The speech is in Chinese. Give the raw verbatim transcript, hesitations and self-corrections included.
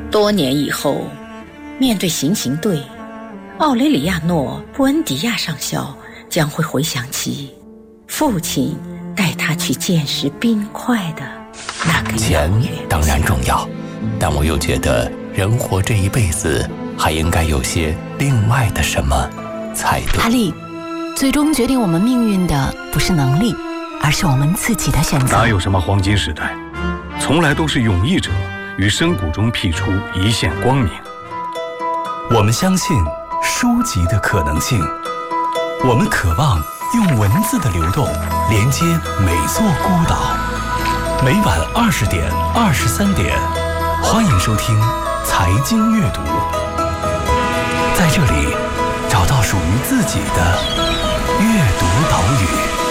多年以后，面对行刑队，奥雷里亚诺·布恩迪亚上校将会回想起父亲带他去见识冰块的那个钱当然重要，但我又觉得人活这一辈子还应该有些另外的什么才对。 阿丽，最终决定我们命运的不是能力，而是我们自己的选择。 哪有什么黄金时代，从来都是勇毅者于深谷中辟出一线光明。 我们相信书籍的可能性，我们渴望用文字的流动连接每座孤岛。每晚二十点、二十三点，欢迎收听财经阅读，在这里找到属于自己的